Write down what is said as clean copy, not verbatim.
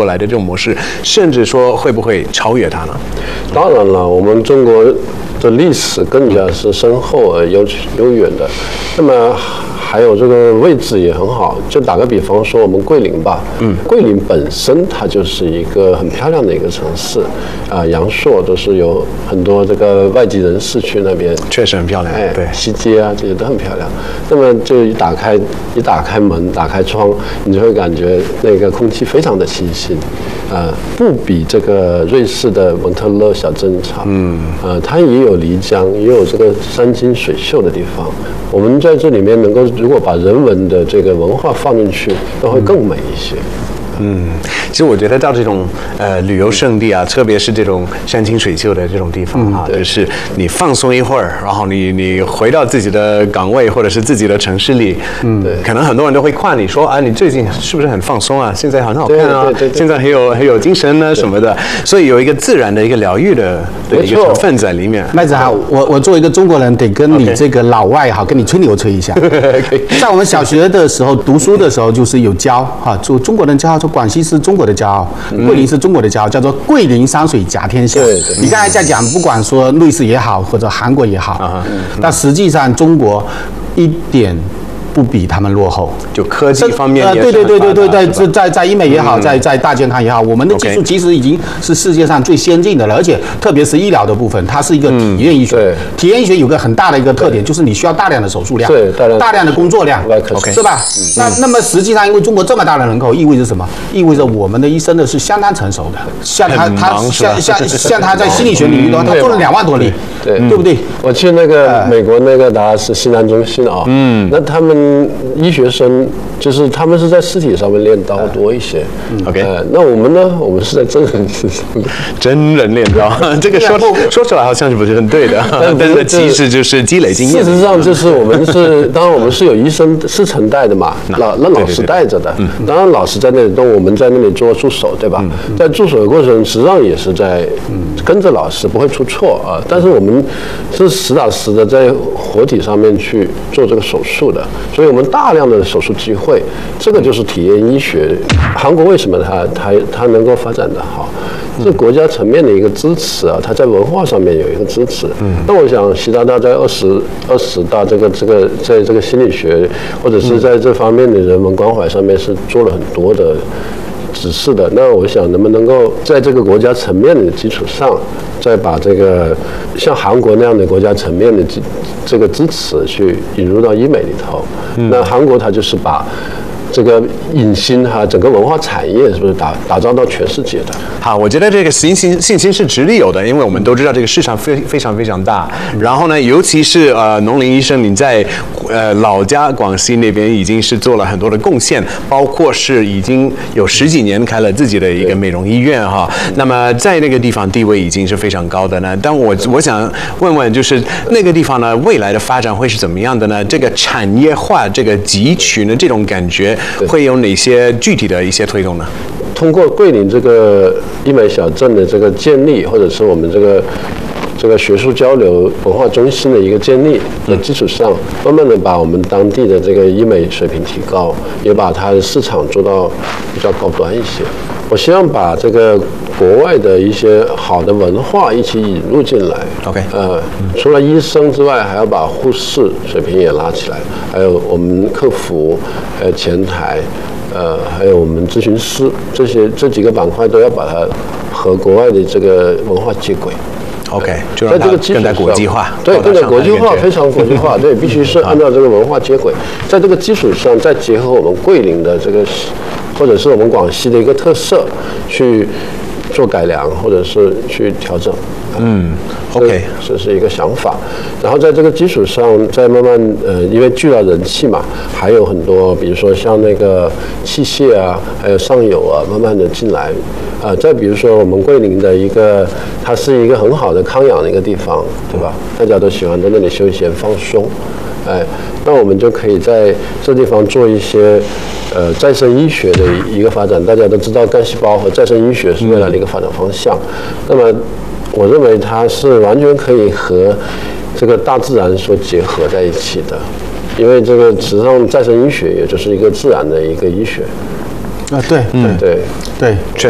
过来的这种模式，甚至说会不会超越它呢？ 当然了，我们中国的历史更加是深厚而悠远的，那么还有这个位置也很好。就打个比方说，我们桂林吧，桂林本身它就是一个很漂亮的一个城市，阳朔都是有很多这个外籍人士去那边， 确实很漂亮，对， 西街啊这些都很漂亮。那么就一打开门，打开窗，你就会感觉那个空气非常的清新，不比这个瑞士的蒙特勒小镇差，它也有漓江，也有这个山清水秀的地方。我们在这里面能够，如果把人文的这个文化放进去，都会更美一些。 其实我觉得到这种旅游胜地啊，特别是这种山清水秀的这种地方啊，就是你放松一会儿，然后你回到自己的岗位或者是自己的城市里，可能很多人都会夸你说，你最近是不是很放松啊？现在很好看啊，现在很有精神呢什么的，所以有一个自然的一个疗愈的一个成分在里面。 麦子好，我作为一个中国人，得跟你这个老外好，跟你吹牛吹一下。在我们小学的时候读书的时候，就是有教就中国人骄傲，说广西是中国的骄傲，桂林是中国的骄傲，叫做桂林山水甲天下。你刚才在讲，不管说瑞士也好，或者韩国也好，但实际上中国一点不比他们落后， 就科技方面也对，在医美也好，在大健康也好，我们的技术其实已经是世界上最先进的了，而且特别是医疗的部分，它是一个体验医学。体验医学有个很大的一个特点，就是你需要大量的手术量，大量的工作量，是吧？那么实际上，因为中国这么大的人口，意味着什么？意味着我们的医生呢是相当成熟的，像他在心理学领域的话，他做了2万多例，对不对？ 我去那个美国那个达拉斯西南中心啊，那他们医学生就是他们是在尸体上面练刀多一些。那我们呢？我们是在真人身上， 真人练刀。这个说出来好像是不是很对的，但是其实就是积累经验。 事实上就是我们是，当然我们是有医生师承带的嘛，老师带着的。当然老师在那里动，我们在那里做助手，对吧？在助手的过程，实际上也是在跟着老师，不会出错啊。但是我们是实打实的在活体上面去做这个手术的。所以我们大量的手术机会，这个就是体验医学。韩国为什么它能够发展得好？是国家层面的一个支持啊，它在文化上面有一个支持。那我想习大大在20大在这个心理学或者是在这方面的人文关怀上面是做了很多的指示的。那我想能不能够在这个国家层面的基础上，再把这个像韩国那样的国家层面的这个支持去引入到医美里头。那韩国它就是把这个影星整个文化产业是不是打造到全世界的？ 好，我觉得这个信心是直立有的，因为我们都知道这个市场非常大。然后呢，尤其是农林医生，你在老家广西那边已经是做了很多的贡献，包括是已经有10几年开了自己的一个美容医院哈。那么在那个地方地位已经是非常高的呢。但我想问问，就是那个地方呢，未来的发展会是怎么样的呢？这个产业化这个集群的这种感觉。会有哪些具体的一些推动呢？ 通过桂林这个医美小镇的这个建立，或者是我们这个学术交流文化中心的一个建立的基础上，慢慢的把我们当地的这个医美水平提高，也把它的市场做到比较高端一些。我希望把这个国外的一些好的文化一起引入进来。除了医生之外，还要把护士水平也拉起来，还有我们客服，还有前台，还有我们咨询师，这几个板块都要把它和国外的这个文化接轨。 就让它更加国际化， 对，更加国际化，非常国际化，对，必须是按照这个文化接轨，在这个基础上再结合我们桂林的这个，或者是我们广西的一个特色，去做改良，或者是去调整。这是一个想法。然后在这个基础上，再慢慢因为聚了人气嘛，还有很多，比如说像那个器械啊，还有上游啊，慢慢的进来。再比如说我们桂林的它是一个很好的康养的一个地方，对吧？大家都喜欢在那里休闲放松。那我们就可以在这地方做一些再生医学的一个发展。大家都知道干细胞和再生医学是未来的一个发展方向。那么我认为它是完全可以和这个大自然所结合在一起的，因为这个实际上再生医学也就是一个自然的一个医学。 对。